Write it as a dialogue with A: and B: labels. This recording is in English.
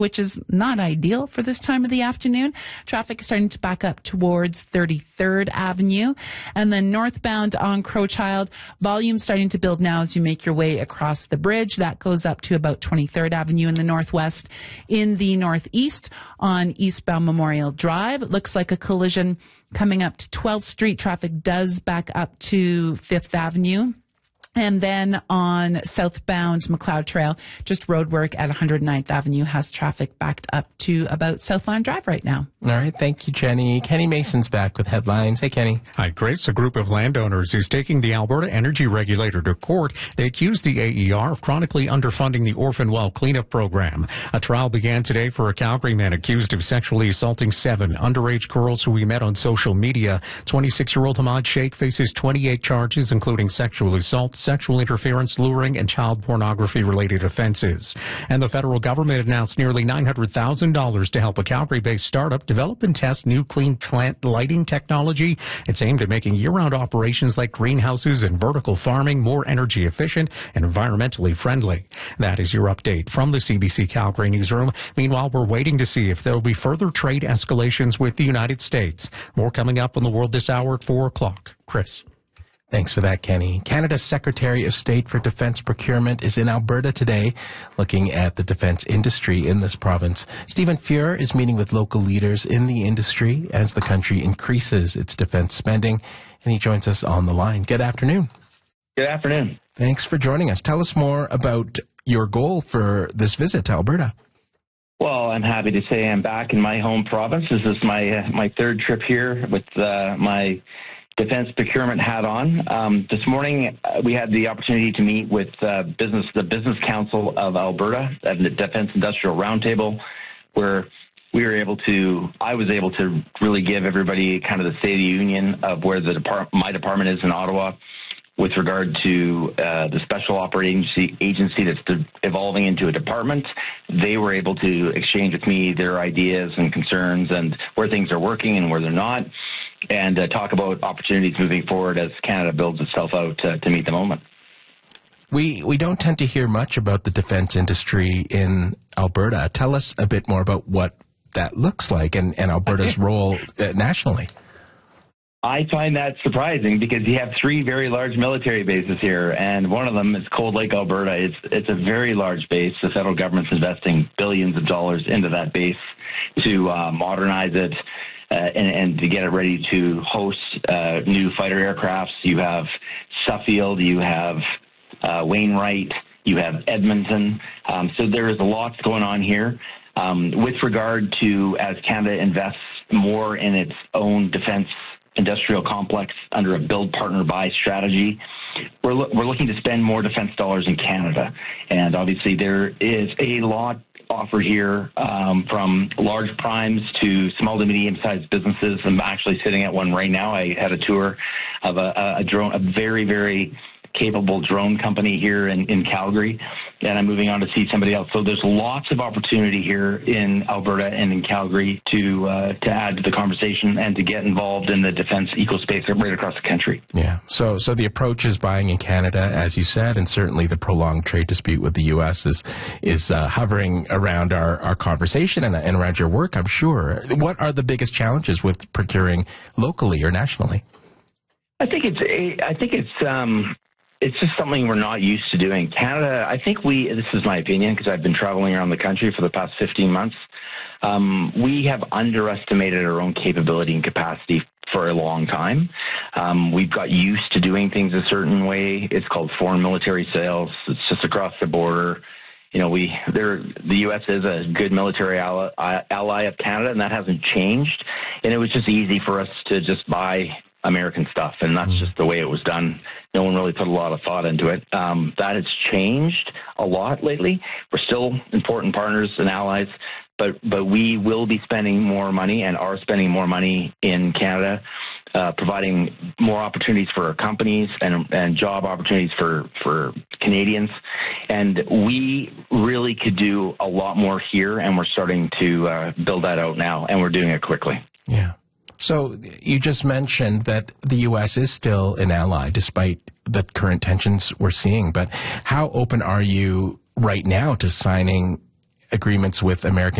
A: which is not ideal for this time of the afternoon. Traffic is starting to back up towards 33rd Avenue. And then northbound on Crowchild, volume starting to build now as you make your way across the bridge. That goes up to about 23rd Avenue in the northwest. In the northeast on eastbound Memorial Drive, it looks like a collision coming up to 12th Street. Traffic does back up to 5th Avenue. And then on southbound McLeod Trail, just road work at 109th Avenue has traffic backed up to about Southland Drive right now.
B: All right. Thank you, Jenny. Kenny Mason's back with headlines. Hey, Kenny.
C: Hi, Grace. A group of landowners is taking the Alberta Energy Regulator to court. They accuse the AER of chronically underfunding the orphan well cleanup program. A trial began today for a Calgary man accused of sexually assaulting 7 underage girls who he met on social media. 26-year-old Hamad Sheikh faces 28 charges, including sexual assault, sexual interference, luring, and child pornography-related offenses. And the federal government announced nearly $900,000 to help a Calgary-based startup develop and test new clean plant lighting technology. It's aimed at making year-round operations like greenhouses and vertical farming more energy efficient and environmentally friendly. That is your update from the CBC Calgary newsroom. Meanwhile, we're waiting to see if there will be further trade escalations with the United States. More coming up on The World this hour at 4 o'clock. Chris.
B: Thanks for that, Kenny. Canada's Secretary of State for Defense Procurement is in Alberta today, looking at the defense industry in this province. Stephen Fuhr is meeting with local leaders in the industry as the country increases its defense spending, and he joins us on the line. Good afternoon.
D: Good afternoon.
B: Thanks for joining us. Tell us more about your goal for this visit to Alberta.
D: Well, I'm happy to say I'm back in my home province. This is my third trip here with my defense procurement hat on. This morning, we had the opportunity to meet with the Business Council of Alberta at the Defense Industrial Roundtable, where I was able to really give everybody kind of the State of the Union of where my department is in Ottawa with regard to the special operating agency that's evolving into a department. They were able to exchange with me their ideas and concerns and where things are working and where they're not, and talk about opportunities moving forward as Canada builds itself out to meet the moment.
B: We don't tend to hear much about the defense industry in Alberta. Tell us a bit more about what that looks like and Alberta's role nationally.
D: I find that surprising because you have 3 very large military bases here, and one of them is Cold Lake, Alberta. It's a very large base. The federal government's investing billions of dollars into that base to modernize it, and to get it ready to host new fighter aircrafts. You have Suffield, you have Wainwright, you have Edmonton. So there is a lot going on here. With regard to, as Canada invests more in its own defense industrial complex under a build, partner, buy strategy, we're looking to spend more defense dollars in Canada. And obviously there is a lot offered here, from large primes to small to medium-sized businesses. I'm actually sitting at one right now. I had a tour of a drone, a very, very capable drone company here in Calgary, and I'm moving on to see somebody else. So there's lots of opportunity here in Alberta and in Calgary to add to the conversation and to get involved in the defense ecospace right across the country.
B: Yeah. So the approach is buying in Canada, as you said, and certainly the prolonged trade dispute with the U.S. is hovering around our conversation and around your work, I'm sure. What are the biggest challenges with procuring locally or nationally?
D: I think it's just something we're not used to doing. Canada, I think this is my opinion because I've been traveling around the country for the past 15 months, we have underestimated our own capability and capacity for a long time. We've got used to doing things a certain way. It's called foreign military sales. It's just across the border. You know, the U.S. is a good military ally of Canada, and that hasn't changed. And it was just easy for us to just buy American stuff, and that's just the way it was done. No one really put a lot of thought into it. That has changed a lot lately. We're still important partners and allies, but we will be spending more money and are spending more money in Canada, providing more opportunities for our companies and job opportunities for Canadians. And we really could do a lot more here, and we're starting to build that out now, and we're doing it quickly.
B: Yeah. So you just mentioned that the U.S. is still an ally despite the current tensions we're seeing. But how open are you right now to signing agreements with American